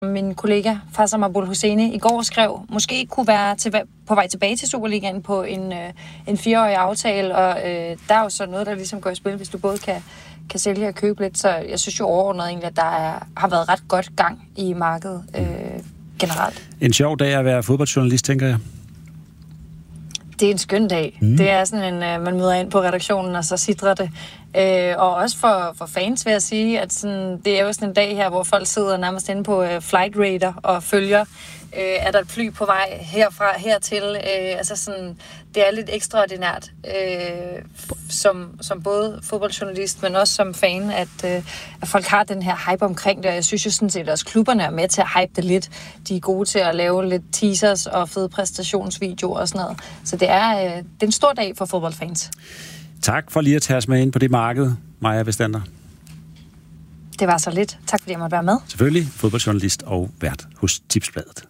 Min kollega Faisal Mahmoud Hosseini i går skrev, måske kunne være på vej tilbage til Superligaen på en 4-årig aftale, og der er jo så noget, der ligesom går i spil, hvis du både kan sælge og købe lidt. Så jeg synes jo overordnet egentlig, at der har været ret godt gang i markedet generelt. En sjov dag at være fodboldjournalist, tænker jeg. Det er en skøn dag. Det er sådan man møder ind på redaktionen, og så sidder det. Og også for fans vil jeg sige, at sådan, det er jo sådan en dag her, hvor folk sidder nærmest inde på Flight Radar og følger, er der et fly på vej hertil. Altså sådan, det er lidt ekstraordinært, som både fodboldjournalist, men også som fan, at folk har den her hype omkring det. Og jeg synes jo sådan set, at også klubberne er med til at hype det lidt. De er gode til at lave lidt teasers og fede præstationsvideoer og sådan noget. Så det er en stor dag for fodboldfans. Tak for lige at tage os med ind på det marked, Maja Vestander. Det var så lidt. Tak fordi jeg måtte være med. Selvfølgelig fodboldjournalist og vært hos Tipsbladet.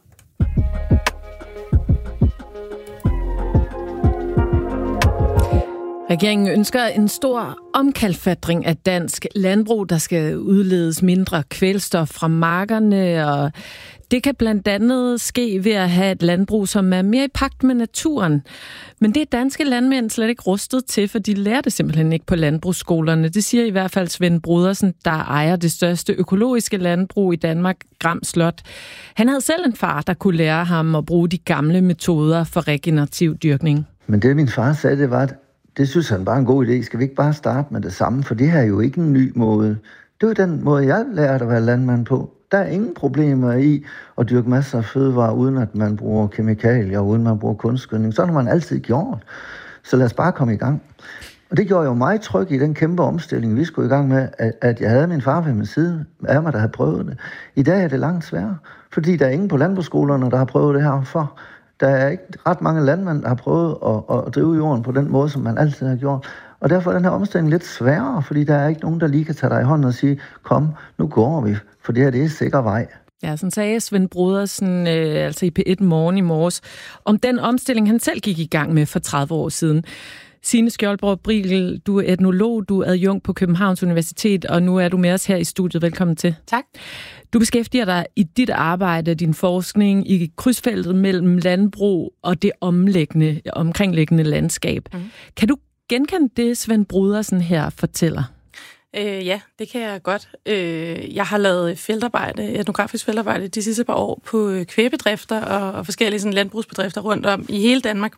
Regeringen ønsker en stor omkalfatring af dansk landbrug, der skal udledes mindre kvælstof fra markerne, og det kan blandt andet ske ved at have et landbrug, som er mere i pagt med naturen. Men det er danske landmænd slet ikke rustet til, for de lærer det simpelthen ikke på landbrugsskolerne. Det siger i hvert fald Svend Brodersen, der ejer det største økologiske landbrug i Danmark, Gram Slot. Han havde selv en far, der kunne lære ham at bruge de gamle metoder for regenerativ dyrkning. Men det min far sagde, det var, at det synes han bare en god idé. Skal vi ikke bare starte med det samme? For det her er jo ikke en ny måde. Det er den måde, jeg lærte at være landmand på. Der er ingen problemer i at dyrke masser af fødevarer, uden at man bruger kemikalier, uden man bruger kunstgødning. Sådan har man altid gjort. Så lad os bare komme i gang. Og det gjorde jo mig tryg i den kæmpe omstilling, vi skulle i gang med, at jeg havde min far ved min side af mig, der havde prøvet det. I dag er det langt sværere, fordi der er ingen på landbrugsskolerne, der har prøvet det her for. Der er ikke ret mange landmænd, der har prøvet at drive jorden på den måde, som man altid har gjort. Og derfor er den her omstilling lidt sværere, fordi der er ikke nogen, der lige kan tage dig i hånden og sige, kom, nu går vi, for det her det er sikker vej. Ja, sådan sagde Svend Brodersen, altså i P1 Morgen i morges, om den omstilling, han selv gik i gang med for 30 år siden. Signe Skjoldborg Brigel, du er etnolog, du er adjunkt på Københavns Universitet, og nu er du med os her i studiet. Velkommen til. Tak. Du beskæftiger dig i dit arbejde, din forskning, i krydsfeltet mellem landbrug og det omkringliggende landskab. Kan du genkende det, Svend Brodersen her fortæller? Ja, det kan jeg godt. Jeg har lavet etnografisk feltarbejde de sidste par år på kvægbedrifter og forskellige sådan, landbrugsbedrifter rundt om i hele Danmark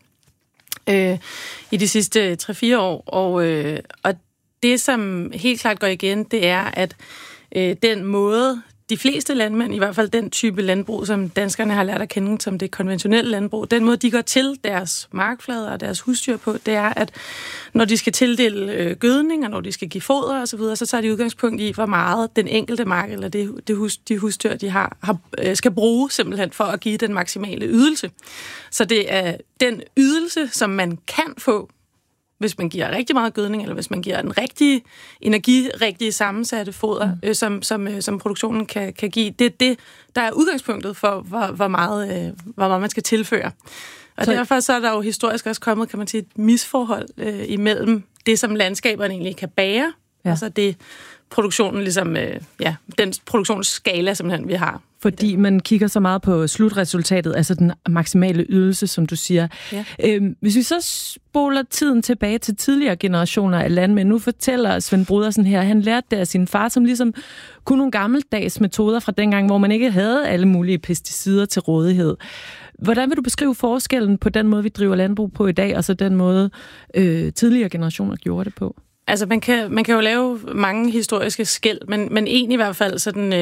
i de sidste 3-4 år. Og det, som helt klart går igen, det er, at den måde, de fleste landmænd, i hvert fald den type landbrug, som danskerne har lært at kende som det konventionelle landbrug, den måde, de går til deres markflader og deres husdyr på, det er, at når de skal tildele gødning, og når de skal give foder osv., så tager de udgangspunkt i, hvor meget den enkelte mark, eller de husdyr, de har skal bruge simpelthen for at give den maksimale ydelse. Så det er den ydelse, som man kan få, hvis man giver rigtig meget gødning, eller hvis man giver den rigtige sammensatte foder, som produktionen kan give. Det er det, der er udgangspunktet for, hvor meget man skal tilføre. Og derfor så er der jo historisk også kommet, kan man sige, et misforhold imellem det, som landskaberne egentlig kan bære, altså det produktionen ligesom, den produktionsskala, simpelthen, vi har. Fordi man kigger så meget på slutresultatet, altså den maksimale ydelse, som du siger. Ja. Hvis vi så spoler tiden tilbage til tidligere generationer af landmænd, nu fortæller Svend Brodersen her, han lærte det af sin far, som ligesom kunne nogle gammeldags metoder fra dengang, hvor man ikke havde alle mulige pesticider til rådighed. Hvordan vil du beskrive forskellen på den måde, vi driver landbrug på i dag, og så den måde, tidligere generationer gjorde det på? Altså, man kan jo lave mange historiske skel, men en i hvert fald sådan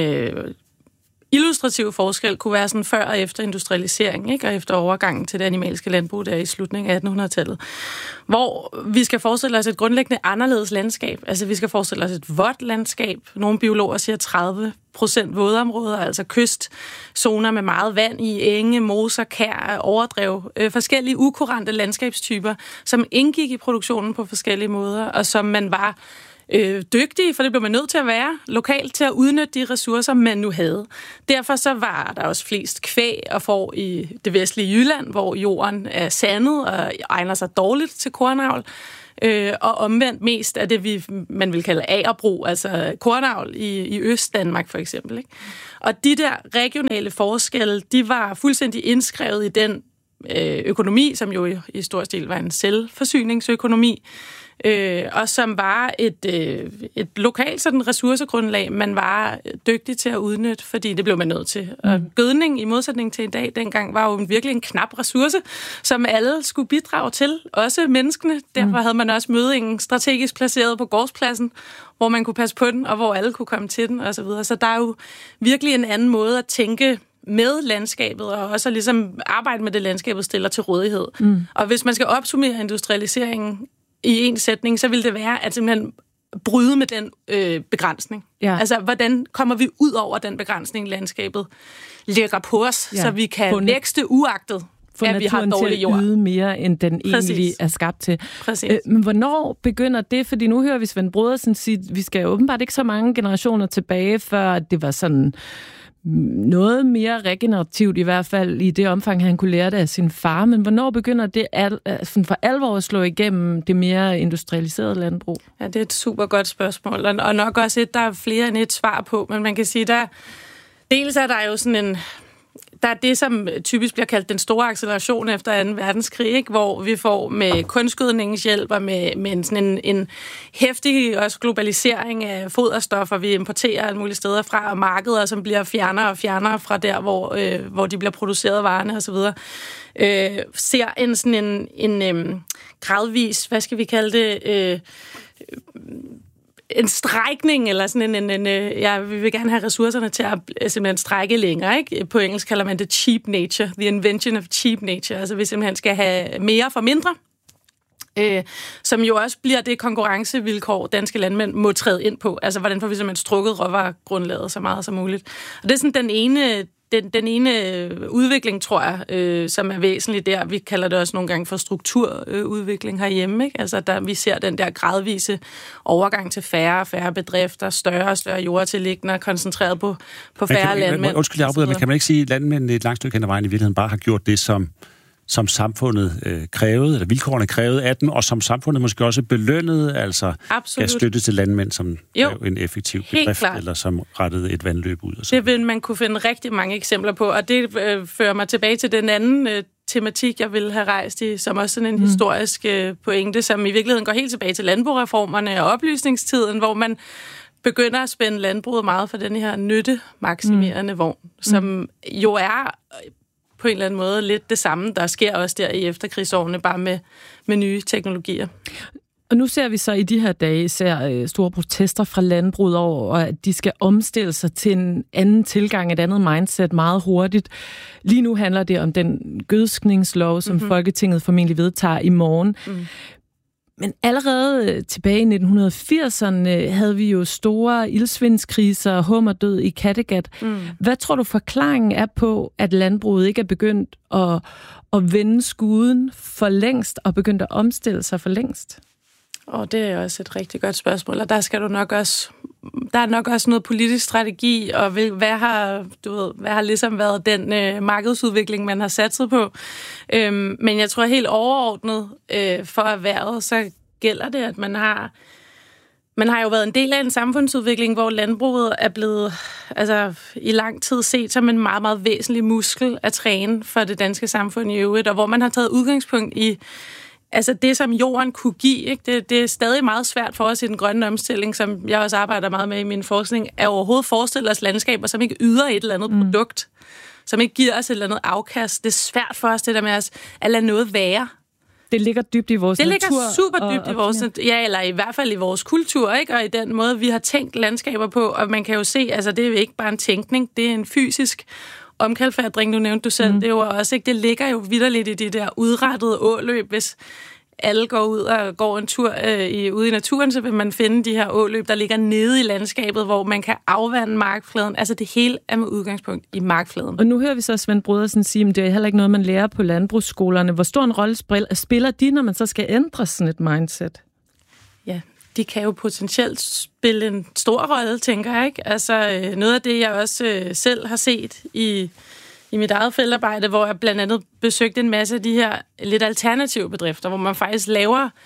illustrativ forskel kunne være sådan før og efter industrialisering, ikke? Og efter overgangen til det animalske landbrug der i slutningen af 1800-tallet, hvor vi skal forestille os et grundlæggende anderledes landskab. Altså, vi skal forestille os et vådt landskab. Nogle biologer siger 30% vådområder, altså kystzoner med meget vand i, enge, moser, kær, overdrev, forskellige ukurante landskabstyper, som indgik i produktionen på forskellige måder, og som man var dygtige, for det blev man nødt til at være lokalt til at udnytte de ressourcer, man nu havde. Derfor så var der også flest kvæg og får i det vestlige Jylland, hvor jorden er sandet og egner sig dårligt til kornavl. og omvendt mest af det, man vil kalde agerbrug, altså kornavl i Øst-Danmark for eksempel. Ikke? Og de der regionale forskelle, de var fuldstændig indskrevet i den økonomi, som jo i stor stil var en selvforsyningsøkonomi, og som var et lokalt sådan ressourcegrundlag, man var dygtig til at udnytte, fordi det blev man nødt til. Og gødning, i modsætning til i dag, dengang var jo virkelig en knap ressource, som alle skulle bidrage til, også menneskene. Derfor havde man også mødingen strategisk placeret på gårdspladsen, hvor man kunne passe på den, og hvor alle kunne komme til den, osv. Så der er jo virkelig en anden måde at tænke med landskabet, og også at ligesom arbejde med det, landskabet stiller til rådighed. Og hvis man skal opsummere industrialiseringen i en sætning, så vil det være at simpelthen bryde med den begrænsning. Ja. Altså, hvordan kommer vi ud over den begrænsning, landskabet lægger på os, så vi kan vækste uagtet, at vi har dårlig jord. For naturen til at yde mere, end den egentlig er skabt til. Men hvornår begynder det? Fordi nu hører vi Svend Brodersen sige, at vi skal åbenbart ikke så mange generationer tilbage, før det var sådan noget mere regenerativt, i hvert fald i det omfang, han kunne lære det af sin far. Men hvornår begynder det for alvor at slå igennem det mere industrialiserede landbrug? Ja, det er et super godt spørgsmål, og nok også der er flere end et svar på, men man kan sige, dels er der jo sådan der er det, som typisk bliver kaldt den store acceleration efter 2. verdenskrig, ikke? Hvor vi får med kunstgødningens hjælp og med sådan en heftig også globalisering af foderstoffer, vi importerer alle mulige steder fra, og markeder, som bliver fjernere og fjernere fra der, hvor de bliver produceret varerne osv. Ser sådan en gradvis, hvad skal vi kalde det, en strækning, eller sådan vi vil gerne have ressourcerne til at simpelthen strække længere, ikke? På engelsk kalder man det cheap nature, the invention of cheap nature, altså vi simpelthen skal have mere for mindre, som jo også bliver det konkurrencevilkår, danske landmænd må træde ind på, altså hvordan får vi simpelthen strukket råvaregrundlaget så meget som muligt. Og det er sådan den ene udvikling, tror jeg, som er væsentlig der. Vi kalder det også nogle gange for strukturudvikling herhjemme, ikke? Altså, vi ser den der gradvise overgang til færre og færre bedrifter, større og større jordtilliggender, koncentreret på færre landmænd. Undskyld, jeg afbryder, men kan man ikke sige, at landmændene et langt stykke hen ad vejen i virkeligheden bare har gjort det, som samfundet krævede, eller vilkårene krævede af dem, og som samfundet måske også belønnede, altså gav støtte til landmænd, som drev en effektiv bedrift, eller som rettede et vandløb ud. Og det vil man kunne finde rigtig mange eksempler på, og det fører mig tilbage til den anden tematik, jeg ville have rejst i, som også sådan en historisk pointe, som i virkeligheden går helt tilbage til landbrugreformerne og oplysningstiden, hvor man begynder at spænde landbruget meget for den her nyttemaksimerende vogn, som jo er på en eller anden måde lidt det samme, der sker også der i efterkrigsårene, bare med nye teknologier. Og nu ser vi så i de her dage store protester fra landbruget over, at de skal omstille sig til en anden tilgang, et andet mindset meget hurtigt. Lige nu handler det om den gødskningslov, som Folketinget formentlig vedtager i morgen. Men allerede tilbage i 1980'erne havde vi jo store ildsvindskriser og hummerdød i Kattegat. Hvad tror du forklaringen er på, at landbruget ikke er begyndt at vende skuden for længst og begyndt at omstille sig for længst? Og det er også et rigtig godt spørgsmål, og der er nok også noget politisk strategi, og hvad har ligesom været den markedsudvikling, man har satset på. Men jeg tror helt overordnet for erhvervet, så gælder det, at man har jo været en del af en samfundsudvikling, hvor landbruget er blevet i lang tid set som en meget, meget væsentlig muskel at træne for det danske samfund i øvrigt, og hvor man har taget udgangspunkt i det, som jorden kunne give. Ikke? Det er stadig meget svært for os i den grønne omstilling, som jeg også arbejder meget med i min forskning, at overhovedet forestille os landskaber, som ikke yder et eller andet produkt, som ikke giver os et eller andet afkast. Det er svært for os, det der med at lade noget være. Det ligger dybt i vores natur. Det ligger super dybt i vores eller i hvert fald i vores kultur, ikke? Og i den måde, vi har tænkt landskaber på. Og man kan jo se, det er jo ikke bare en tænkning, det er en fysisk omkalfatring, du nævnte du selv. Det er jo også ikke, det ligger jo vitterligt i de der udrettede åløb. Hvis alle går ud og går en tur ude i naturen, så vil man finde de her åløb, der ligger nede i landskabet, hvor man kan afvande markfladen. Altså det hele er med udgangspunkt i markfladen. Og nu hører vi så Svend Brodersen sige, at det er heller ikke noget, man lærer på landbrugsskolerne. Hvor stor en rolle spiller de, når man så skal ændre sådan et mindset? Ja, de kan jo potentielt spille en stor rolle, tænker jeg, ikke? Noget af det, jeg også selv har set i mit eget feltarbejde, hvor jeg blandt andet besøgte en masse af de her lidt alternative bedrifter, hvor man faktisk laver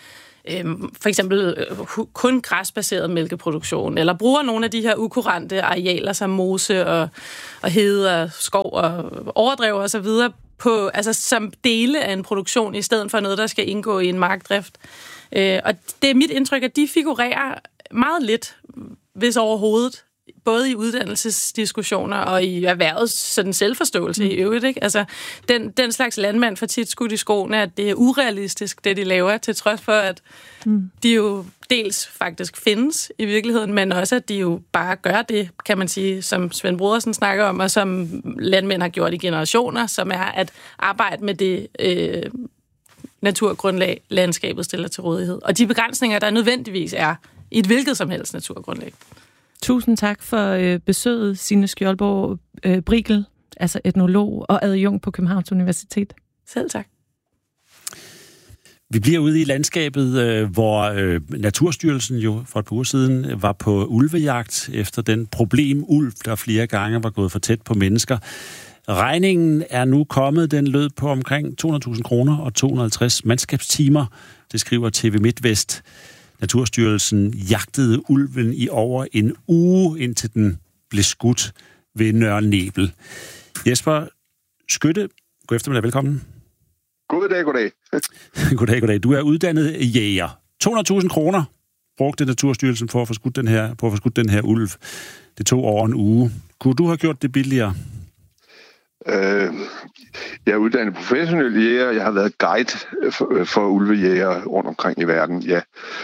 for eksempel kun græsbaseret mælkeproduktion, eller bruger nogle af de her ukurante arealer som mose og hede og skov og overdrev og så videre på, altså som dele af en produktion, i stedet for noget, der skal indgå i en markdrift. Og det er mit indtryk, at de figurerer meget lidt, hvis overhovedet, både i uddannelsesdiskussioner og i erhvervets sådan selvforståelse i øvrigt. Ikke? Altså, den slags landmænd får tit skudt i skoene, at det er urealistisk, det de laver, til trods for, at de jo dels faktisk findes i virkeligheden, men også, at de jo bare gør det, kan man sige, som Svend Brodersen snakker om, og som landmænd har gjort i generationer, som er at arbejde med det naturgrundlag, landskabet stiller til rådighed. Og de begrænsninger, der nødvendigvis er i et hvilket som helst naturgrundlag. Tusind tak for besøget, Signe Skjoldborg Brigel, altså etnolog og adjunkt på Københavns Universitet. Selv tak. Vi bliver ude i landskabet, hvor Naturstyrelsen jo for et par uger siden var på ulvejagt efter den ulv, der flere gange var gået for tæt på mennesker. Regningen er nu kommet. Den lød på omkring 200.000 kroner og 250 mandskabstimer. Det skriver TV MidtVest. Naturstyrelsen jagtede ulven i over en uge, indtil den blev skudt ved Nørre Nebel. Jesper Skytte, god eftermiddag, velkommen. Goddag. Goddag. Du er uddannet jæger. 200.000 kroner brugte Naturstyrelsen for at få skudt den her ulv. Det tog over en uge. Kunne du have gjort det billigere? Jeg er uddannet professionel jæger. Jeg har været guide for ulvejæger rundt omkring i verden, ja.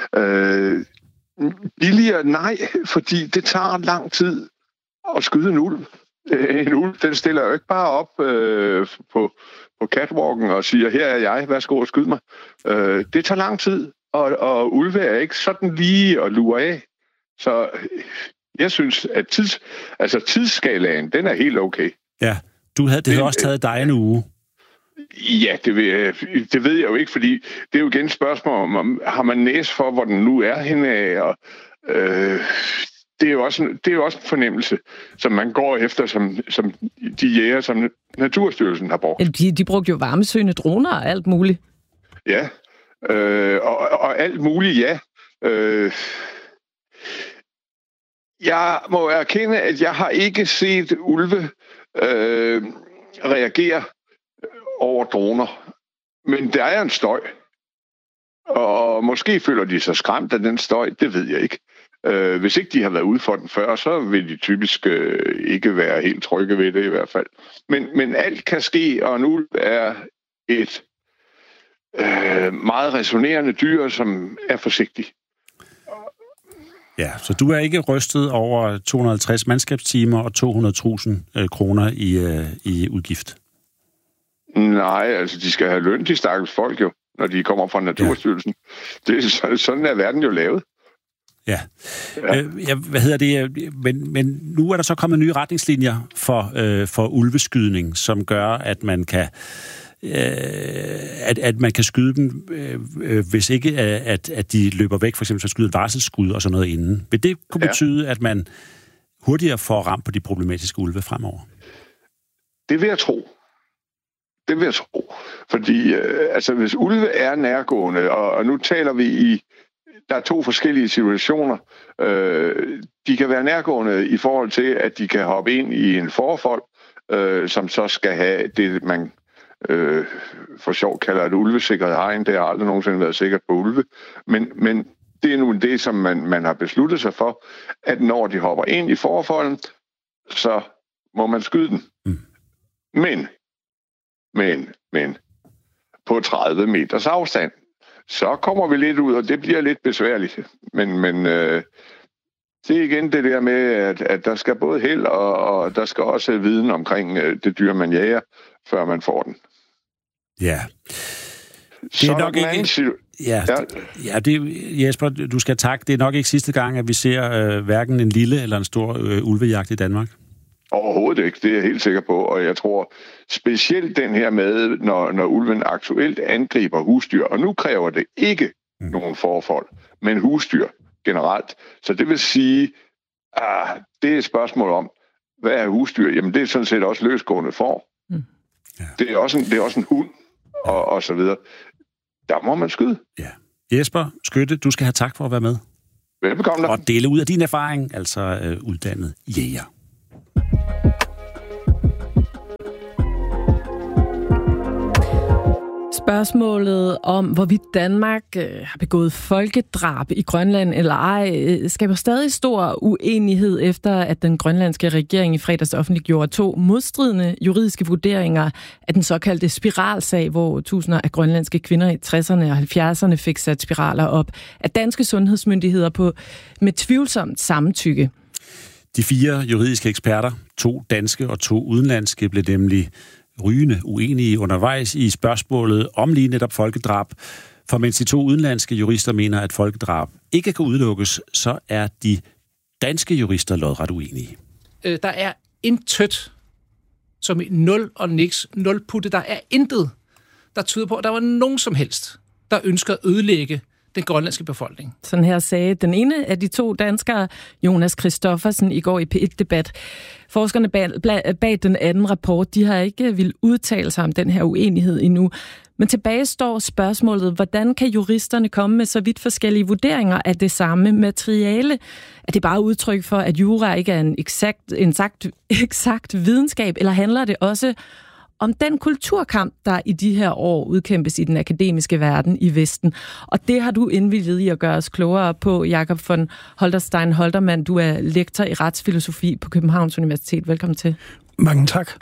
Billigere? Nej, fordi det tager lang tid at skyde en ulv. En ulv, den stiller jo ikke bare op på catwalken og siger, her er jeg, værsgo og skyd mig. Det tager lang tid, og ulve er ikke sådan lige at lure af. Så jeg synes, at tidsskalaen, den er helt okay. Ja. Det havde også taget dig en uge. Ja, det ved jeg jo ikke, fordi det er jo igen et spørgsmål om, har man næse for, hvor den nu er henne af, og det er jo også en fornemmelse, som man går efter, som de jæger, som Naturstyrelsen har brugt. De brugte jo varmesøgende droner og alt muligt. Ja, og alt muligt, ja. Jeg må erkende, at jeg har ikke set ulve reagere over droner. Men der er en støj. Og måske føler de sig skræmt af den støj, det ved jeg ikke. Hvis ikke de har været ude for den før, så vil de typisk ikke være helt trygge ved det i hvert fald. Men alt kan ske, og en ulv er et meget resonerende dyr, som er forsigtig. Ja, så du er ikke rystet over 250 mandskabstimer og 200.000 kroner i udgift? Nej, altså de skal have løn, de stakkels folk jo, når de kommer fra Naturstyrelsen. Ja. Sådan er verden jo lavet. Ja. Hvad hedder det? Men nu er der så kommet nye retningslinjer for ulveskydning, som gør, at man kan at man kan skyde dem, hvis ikke at de løber væk, for eksempel så skyde et varselsskud og sådan noget inden. Vil det kunne betyde, at man hurtigere får ramt på de problematiske ulve fremover? Det vil jeg tro. Fordi hvis ulve er nærgående, og nu taler vi der er to forskellige situationer. De kan være nærgående i forhold til, at de kan hoppe ind i en forfold, som så skal have det, man for sjov kalder et ulvesikret hegn. Det har aldrig nogensinde været sikkert på ulve. Men det er nu det, som man har besluttet sig for, at når de hopper ind i forfolden, så må man skyde den. Men på 30 meters afstand, så kommer vi lidt ud, og det bliver lidt besværligt. Men det er igen det der med, at der skal både held, og der skal også viden omkring det dyr, man jager, før man får den. Ja. Det er nok ikke... Jesper, du skal takke. Det er nok ikke sidste gang, at vi ser hverken en lille eller en stor ulvejagt i Danmark. Overhovedet ikke, det er jeg helt sikker på. Og jeg tror specielt den her med, når ulven aktuelt angriber husdyr, og nu kræver det ikke nogen forfold, men husdyr generelt. Så det vil sige, det er et spørgsmål om, hvad er husdyr? Jamen det er sådan set også løsgående får. Ja. Det er også en hund, og så videre. Der må man skyde. Ja. Jesper Skytte, du skal have tak for at være med. Velbekomme. Og dele ud af din erfaring, altså uddannet jæger. Spørgsmålet om, hvorvidt Danmark har begået folkedrab i Grønland eller ej, skaber stadig stor uenighed efter, at den grønlandske regering i fredags offentliggjorde 2 modstridende juridiske vurderinger af den såkaldte spiralsag, hvor tusinder af grønlandske kvinder i 60'erne og 70'erne fik sat spiraler op af danske sundhedsmyndigheder med tvivlsomt samtykke. De 4 juridiske eksperter, 2 danske og 2 udenlandske, blev nemlig rygende uenige undervejs i spørgsmålet om lige netop folkedrab. For mens de 2 udenlandske jurister mener, at folkedrab ikke kan udelukkes, så er de danske jurister lodret uenige. Der er intet som 0 og niks, 0 putte. Der er intet, der tyder på, at der var nogen som helst, der ønsker at ødelægge den grønlandske befolkning. Sådan her sagde den ene af de 2 danskere, Jonas Christoffersen, i går i P1-debat. Forskerne bag den anden rapport, de har ikke vil udtale sig om den her uenighed endnu. Men tilbage står spørgsmålet, hvordan kan juristerne komme med så vidt forskellige vurderinger af det samme materiale? Er det bare udtryk for, at jura ikke er en eksakt videnskab, eller handler det også om den kulturkamp, der i de her år udkæmpes i den akademiske verden i Vesten? Og det har du indvilliget i at gøre os klogere på, Jakob von Holterstein Holtermann. Du er lektor i retsfilosofi på Københavns Universitet. Velkommen til. Mange tak.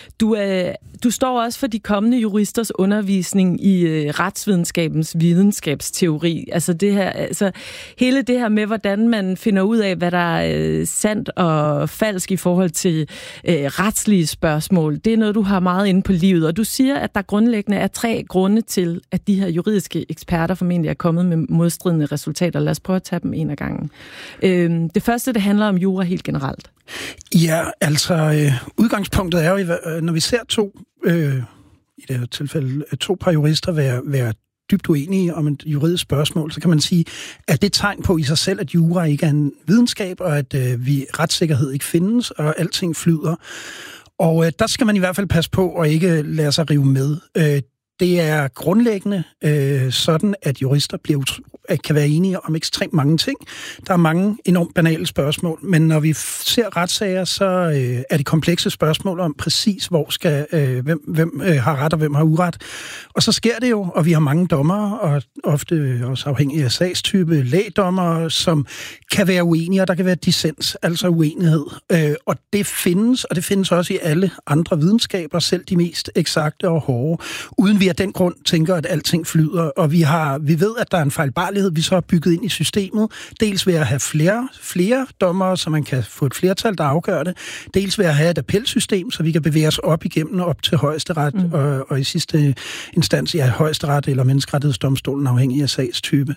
Du står også for de kommende juristers undervisning i retsvidenskabens videnskabsteori. Altså hele det her med, hvordan man finder ud af, hvad der er sandt og falsk i forhold til retslige spørgsmål. Det er noget, du har meget inde på livet. Og du siger, at der grundlæggende er 3 grunde til, at de her juridiske eksperter formentlig er kommet med modstridende resultater. Lad os prøve at tage dem en af gangen. Det første, det handler om jura helt generelt. Ja, altså udgangspunktet er jo, når vi ser 2, i det her tilfælde 2 par jurister være dybt uenige om et juridisk spørgsmål, så kan man sige, at det er tegn på i sig selv, at jura ikke er en videnskab, og at retssikkerhed ikke findes, og alting flyder. Og der skal man i hvert fald passe på og ikke lade sig rive med. Det er grundlæggende sådan, at jurister kan være enige om ekstremt mange ting. Der er mange enormt banale spørgsmål, men når vi ser retssager, så er det komplekse spørgsmål om præcis, hvor skal hvem har ret og hvem har uret. Og så sker det jo, og vi har mange dommere, og ofte også afhængig af sagstype, lægdommere, som kan være uenige, og der kan være dissens, altså uenighed. Og det findes også i alle andre videnskaber, selv de mest eksakte og hårde, uden vi af den grund tænker, at alting flyder. Og vi ved, at der er en fejlbarlighed, vi så har bygget ind i systemet. Dels ved at have flere dommere, så man kan få et flertal, der afgør det. Dels ved at have et appelsystem, så vi kan bevæge os op igennem og op til højesteret, og i sidste instans i højesteret eller menneskerettighedsdomstolen, afhængig af sagstype.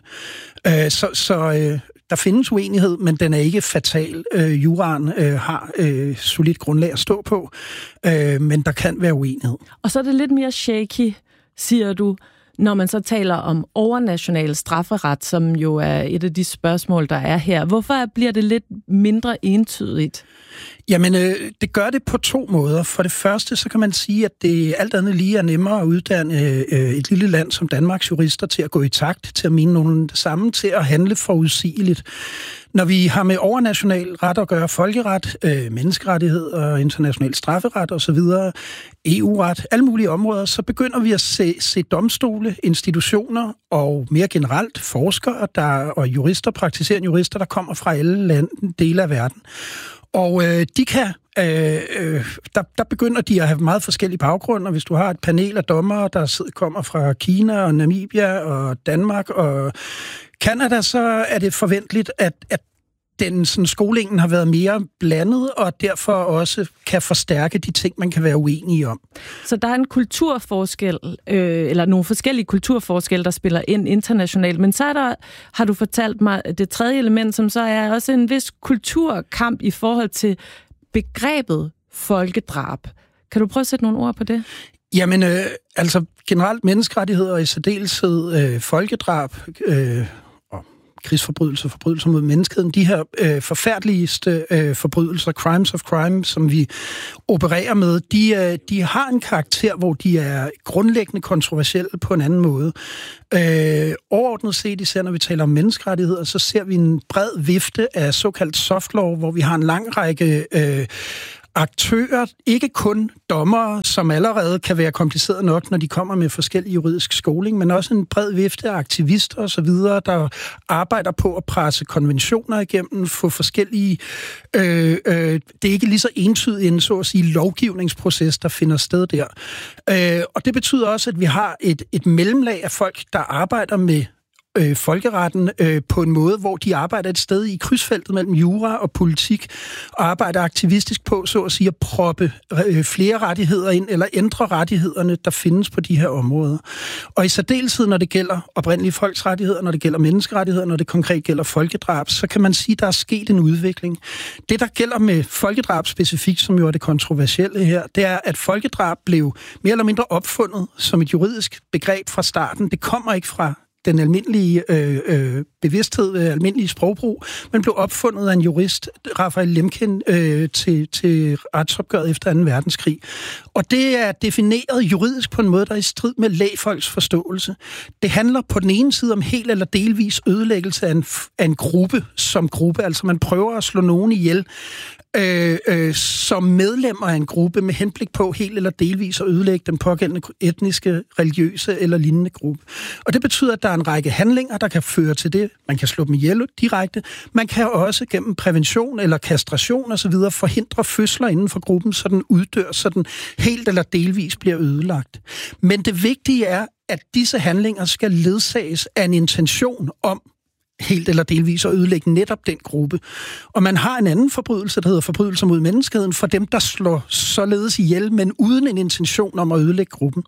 Der findes uenighed, men den er ikke fatal. Juraen har solidt grundlag at stå på, men der kan være uenighed. Og så er det lidt mere shaky, siger du, når man så taler om overnational strafferet, som jo er et af de spørgsmål, der er her. Hvorfor bliver det lidt mindre entydigt? Jamen, det gør det på 2 måder. For det første, så kan man sige, at det alt andet lige er nemmere at uddanne et lille land som Danmarks jurister til at gå i takt, til at mene nogen det samme, til at handle forudsigeligt. Når vi har med overnational ret at gøre, folkeret, menneskerettigheder, international strafferet osv., EU-ret, alle mulige områder, så begynder vi at se domstole, institutioner og mere generelt forskere og jurister, praktiserende jurister, der kommer fra alle dele af verden. Og de kan, der begynder de at have meget forskellige baggrunde, og hvis du har et panel af dommere, der kommer fra Kina og Namibia og Danmark og Canada, så er det forventeligt, at den sådan, skolingen har været mere blandet, og derfor også kan forstærke de ting, man kan være uenige om. Så der er en kulturforskel, eller nogle forskellige kulturforskelle, der spiller ind internationalt, men så er der, har du fortalt mig, det tredje element, som så er også en vis kulturkamp i forhold til begrebet folkedrab. Kan du prøve at sætte nogle ord på det? Jamen, altså generelt menneskerettigheder og i særdeleshed folkedrab, krigsforbrydelser, forbrydelser mod menneskeheden, de her forfærdeligste forbrydelser, crimes of crime, som vi opererer med, de har en karakter, hvor de er grundlæggende kontroversielle på en anden måde. Overordnet set, især når vi taler om menneskerettigheder, så ser vi en bred vifte af såkaldt soft law, hvor vi har en lang række aktører, ikke kun dommere, som allerede kan være kompliceret nok, når de kommer med forskellige juridisk skoling, men også en bred vifte af aktivister osv., der arbejder på at presse konventioner igennem, få forskellige... det er ikke lige så entydigt en, så at sige, lovgivningsproces, der finder sted der. Og det betyder også, at vi har et mellemlag af folk, der arbejder med folkeretten på en måde, hvor de arbejder et sted i krydsfeltet mellem jura og politik, og arbejder aktivistisk på, så at sige, at proppe flere rettigheder ind, eller ændre rettighederne, der findes på de her områder. Og i særdeleshed, når det gælder oprindelige folks rettigheder, når det gælder menneskerettigheder, når det konkret gælder folkedrab, så kan man sige, at der er sket en udvikling. Det, der gælder med folkedrab specifikt, som jo er det kontroversielle her, det er, at folkedrab blev mere eller mindre opfundet som et juridisk begreb fra starten. Det kommer ikke fra den almindelige bevidsthed, almindelige sprogbrug, men blev opfundet af en jurist, Raphael Lemkin, til retsopgøret efter 2. verdenskrig. Og det er defineret juridisk på en måde, der er i strid med lægfolks forståelse. Det handler på den ene side om helt eller delvis ødelæggelse af en gruppe som gruppe. Altså man prøver at slå nogen ihjel som medlemmer af en gruppe med henblik på helt eller delvis at ødelægge den pågældende etniske, religiøse eller lignende gruppe. Og det betyder, at der er en række handlinger, der kan føre til det. Man kan slå dem ihjel direkte. Man kan også gennem prævention eller kastration osv. forhindre fødsler inden for gruppen, så den uddør, så den helt eller delvis bliver ødelagt. Men det vigtige er, at disse handlinger skal ledsages af en intention om helt eller delvis at ødelægge netop den gruppe. Og man har en anden forbrydelse, der hedder forbrydelser mod menneskeheden, for dem, der slår således ihjel, men uden en intention om at ødelægge gruppen.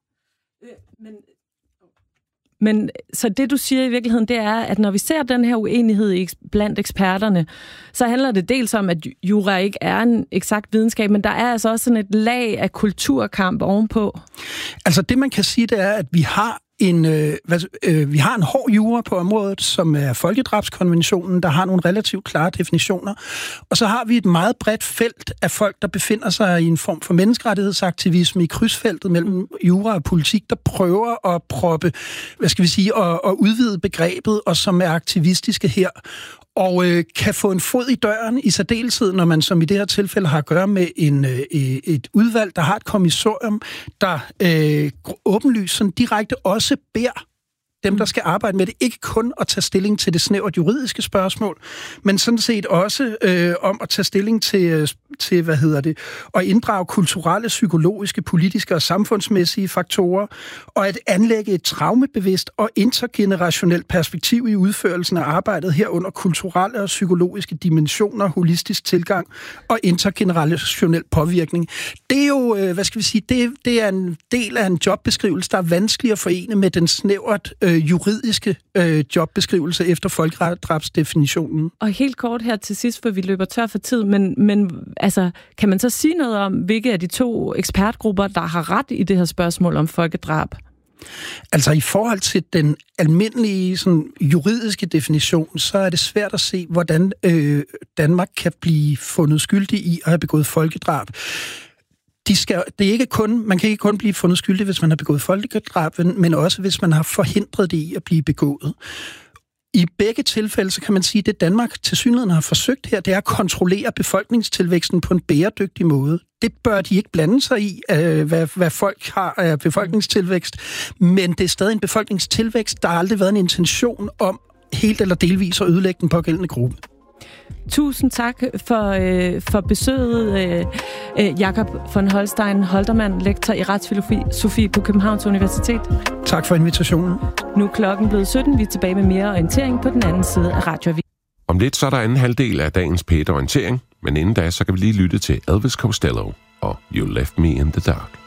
Men så det, du siger i virkeligheden, det er, at når vi ser den her uenighed blandt eksperterne, så handler det dels om, at jura ikke er en eksakt videnskab, men der er altså også sådan et lag af kulturkamp ovenpå. Altså det, man kan sige, det er, at vi har vi har en hård jura på området, som er folkedrabskonventionen, der har nogle relativt klare definitioner. Og så har vi et meget bredt felt af folk, der befinder sig i en form for menneskerettighedsaktivisme i krydsfeltet mellem jura og politik, der prøver at proppe, at udvide begrebet, og som er aktivistiske her. Og kan få en fod i døren i særdeleshed, når man som i det her tilfælde har at gøre med et udvalg, der har et kommissorium, der åbenlyst sådan direkte også beder dem, der skal arbejde med det, ikke kun at tage stilling til det snævert juridiske spørgsmål, men sådan set også om at tage stilling til og inddrage kulturelle, psykologiske, politiske og samfundsmæssige faktorer, og at anlægge et traumebevidst og intergenerationelt perspektiv i udførelsen af arbejdet herunder kulturelle og psykologiske dimensioner, holistisk tilgang og intergenerationel påvirkning. Det er jo, det er en del af en jobbeskrivelse, der er vanskelig at forene med den snævert juridiske jobbeskrivelse efter folkedrabsdefinitionen. Og helt kort her til sidst, for vi løber tør for tid, men altså, kan man så sige noget om, hvilke af de to ekspertgrupper, der har ret i det her spørgsmål om folkedrab? Altså i forhold til den almindelige sådan, juridiske definition, så er det svært at se, hvordan Danmark kan blive fundet skyldig i at have begået folkedrab. Man kan ikke kun blive fundet skyldig, hvis man har begået folkedrab, men også hvis man har forhindret det i at blive begået. I begge tilfælde, så kan man sige, at det Danmark tilsyneladende har forsøgt her, det er at kontrollere befolkningstilvæksten på en bæredygtig måde. Det bør de ikke blande sig i, hvad folk har af befolkningstilvækst, men det er stadig en befolkningstilvækst, der har aldrig været en intention om helt eller delvis at ødelægge den pågældende gruppe. Tusind tak for besøget, Jakob von Holstein-Holtermann, lektor i retsfilosofi på Københavns Universitet. Tak for invitationen. Nu er klokken blevet 17. Vi er tilbage med mere orientering på den anden side af radioavisen. Om lidt så er der anden halvdel af dagens P1 Orientering, men inden da så kan vi lige lytte til Elvis Costello og You Left Me in the Dark.